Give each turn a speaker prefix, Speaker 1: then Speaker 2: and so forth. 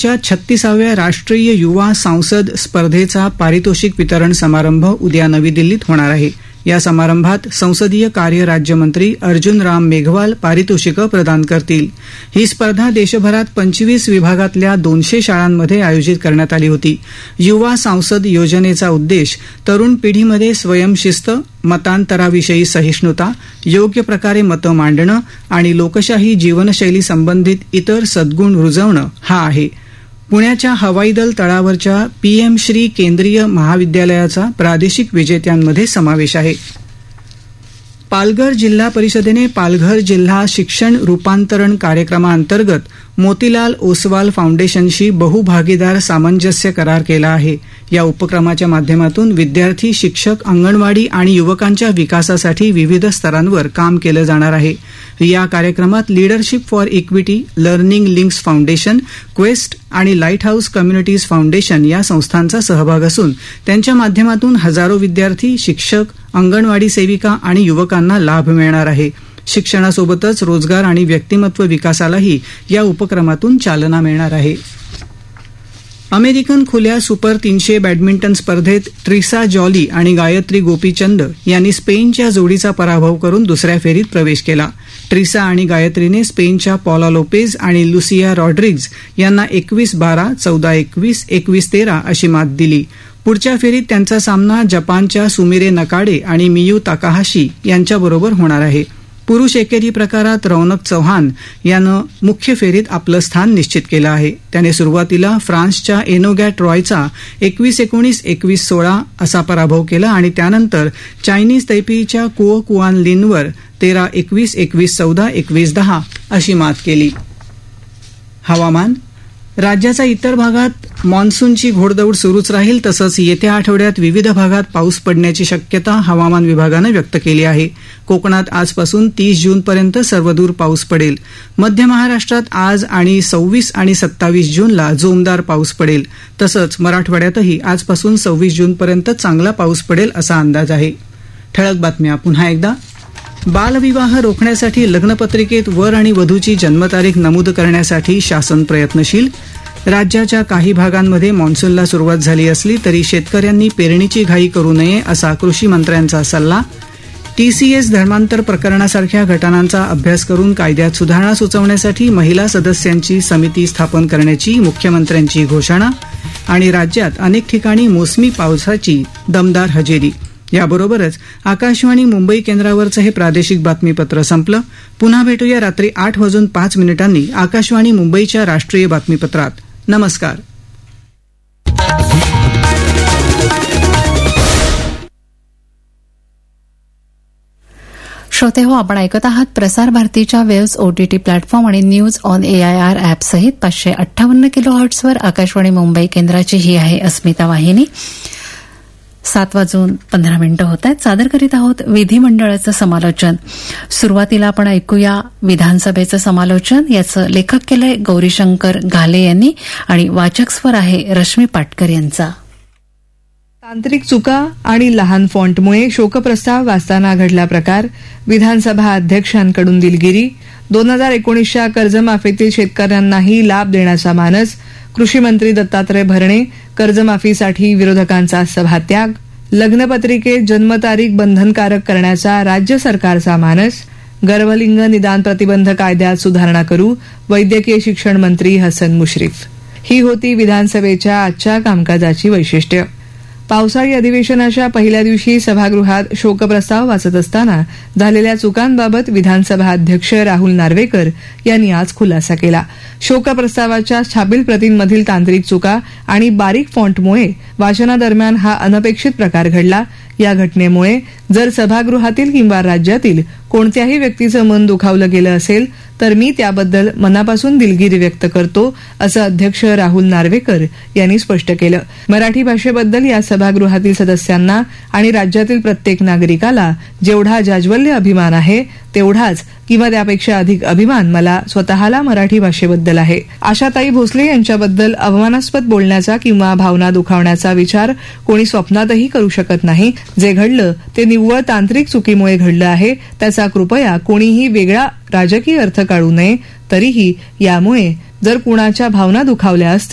Speaker 1: भाजपच्या 36व्या राष्ट्रीय युवा सांसद स्पर्धेचा पारितोषिक वितरण समारंभ उद्या नवी दिल्लीत होणार आहे. या समारंभात संसदीय कार्य राज्यमंत्री अर्जुन राम मेघवाल पारितोषिकं प्रदान करतील. ही स्पर्धा देशभरात 25 विभागातल्या 200 शाळांमध्ये आयोजित करण्यात आली होती. युवा सांसद योजनेचा उद्देश तरुण पिढीमध्ये स्वयंशिस्त, मतांतराविषयी सहिष्णुता, योग्य प्रकारे मतं मांडणं आणि लोकशाही जीवनशैली संबंधित इतर सद्गुण रुजवणं हा आहे. पुण्याच्या हवाई दल तळावरच्या पीएम श्री केंद्रीय महाविद्यालयाचा प्रादेशिक विजेत्यांमध्ये समावेश आहे. पालघर जिल्हा परिषदेने पालघर जिल्हा शिक्षण रूपांतरण कार्यक्रमाअंतर्गत मोतीलाल ओसवाल फाउंडेशनशी बहुभागीदार सामंजस्य करार केला आहे. या उपक्रमाच्या माध्यमातून विद्यार्थी, शिक्षक, अंगणवाडी आणि युवकांच्या विकासासाठी विविध स्तरांवर काम केलं जाणार आहे. या कार्यक्रमात leadership for equity, learning links foundation, quest आणि लाईट हाऊस कम्युनिटीज फाउंडेशन या संस्थांचा सहभाग असून त्यांच्या माध्यमातून हजारो विद्यार्थी, शिक्षक, अंगणवाडी सेविका आणि युवकांना लाभ मिळणार आहे. शिक्षणासोबतच रोजगार आणि व्यक्तिमत्व विकासालाही या उपक्रमातून चालना मिळणार आहे. अमेरिकन खुल्या सुपर 300 बॅडमिंटन स्पर्धेत ट्रिसा जॉली आणि गायत्री गोपीचंद यांनी स्पेनच्या जोडीचा पराभव करून दुसऱ्या फेरीत प्रवेश केला. ट्रिसा आणि गायत्रीने स्पेनच्या पॉला लोपेज आणि लुसिया रॉड्रिग्ज यांना 21-12, 14-21, 21-13 अशी मात दिली. पुढच्या फेरीत त्यांचा सामना जपानच्या सुमिरे नकाडे आणि मियू ताकाहाशी यांच्याबरोबर होणार आहे. पुरुष एकेरी प्रकारात रौनक चौहान यानं मुख्य फेरीत आपलं स्थान निश्चित केलं आहे. त्याने सुरुवातीला फ्रान्सच्या एनोगॅट रॉयचा 21-19, 21-16 असा पराभव केला आणि त्यानंतर चायनीज तैपेईच्या कुओ कुआन लिनवर 13-21, 21-14, 21-10 अशी मात केली. हवामान. राज्याच्या इतर भागात मान्सूनची घोडदौड सुरूच राहील. तसंच येत्या आठवड्यात विविध भागात पाऊस पडण्याची शक्यता हवामान विभागानं व्यक्त केली आहे. कोकणात आजपासून 30 जूनपर्यंत सर्वदूर पाऊस पडेल. मध्य महाराष्ट्रात आज आणि 26 आणि 27 जूनला जोमदार पाऊस पडेल. तसंच मराठवाड्यातही आजपासून 26 जूनपर्यंत चांगला पाऊस पडेल असा अंदाज आहे. ठळक बातम्या पुन्हा एकदा. बालविवाह रोखण्यासाठी लग्नपत्रिकेत वर आणि वधूची जन्मतारीख नमूद करण्यासाठी शासन प्रयत्नशील. राज्याच्या काही भागांमध्ये मान्सूनला सुरुवात झाली असली तरी शेतकऱ्यांनी पेरणीची घाई करू नये असा कृषी मंत्र्यांचा सल्ला. टीसीएस धर्मांतर प्रकरणासारख्या घटनांचा अभ्यास करून कायद्यात सुधारणा सुचवण्यासाठी महिला सदस्यांची समिती स्थापन करण्याची मुख्यमंत्र्यांची घोषणा. आणि राज्यात अनेक ठिकाणी मोसमी पावसाची दमदार हजेरी. याबरोबरच आकाशवाणी मुंबई केंद्रावरचं हे प्रादेशिक बातमीपत्र संपलं. पुन्हा भेटूया रात्री 8:05 आकाशवाणी मुंबईच्या राष्ट्रीय बातमीपत्रात. नमस्कार.
Speaker 2: श्रोते हो, आपण ऐकत आहात प्रसार भारतीच्या वेव्स ओटीटी प्लॅटफॉर्म आणि न्यूज ऑन AIR ॲप सहित 558 किलोहर्ट्झवर आकाशवाणी मुंबई केंद्राची ही आहे अस्मिता वाहिनी. 7:15 होत आहेत. सादर करीत आहोत विधिमंडळाचं समालोचन. सुरुवातीला आपण ऐकूया विधानसभेचं समालोचन. याचं लेखक केलंय गौरीशंकर घाले यांनी आणि वाचक स्वर आहे रश्मी पाटकर यांचा.
Speaker 3: तांत्रिक चुका आणि लहान फॉन्टमुळे शोकप्रस्ताव वाचताना घडला प्रकार. विधानसभा अध्यक्षांकडून दिलगिरी. 2019च्या कर्जमाफीतील शेतकऱ्यांनाही लाभ देण्याचा मानस. कृषी मंत्री दत्तात्रय भरणे. कर्जमाफीसाठी विरोधकांचा सभात्याग. लग्नपत्रिकेत जन्मतारीख बंधनकारक करण्याचा राज्य सरकारचा मानस. गर्भलिंग निदान प्रतिबंध कायद्यात सुधारणा करू. वैद्यकीय शिक्षण मंत्री हसन मुश्रीफ. ही होती विधानसभेच्या आजच्या कामकाजाची वैशिष्ट्य. पावसाळी अधिवेशनाच्या पहिल्या दिवशी सभागृहात शोकप्रस्ताव वाचत असताना झालेल्या चुकांबाबत विधानसभा अध्यक्ष राहुल नार्वेकर यांनी आज खुलासा केला. शोकप्रस्तावाच्या छापील प्रतींमधील तांत्रिक चुका आणि बारीक फॉन्टमुळे वाचनादरम्यान हा अनपेक्षित प्रकार घडला. या घटनेमुळे जर सभागृहातील किंवा राज्यातील कोणत्याही व्यक्तीचं मन दुखावलं गेलं असेल तर मी त्याबद्दल मनापासून दिलगिरी व्यक्त करतो, असं अध्यक्ष राहुल नार्वेकर यांनी स्पष्ट केलं. मराठी भाषेबद्दल या सभागृहातील सदस्यांना आणि राज्यातील प्रत्येक नागरिकाला जेवढा जाज्वल्य अभिमान आहे तेवढाच किंवा त्यापेक्षा अधिक अभिमान मला स्वतःला मराठी भाषेबद्दल आहे. आशाताई भोसले यांच्याबद्दल अवमानास्पद बोलण्याचा किंवा भावना दुखावण्याचा विचार कोणी स्वप्नातही करू शकत नाही. जे घडलं ते निव्वळ तांत्रिक चुकीमुळे घडलं आहे. त्याचा कृपया कोणीही वेगळा राजकीय अर्थ काढू नये. तरीही यामुळे जर कुणाच्या भावना दुखावल्या असतील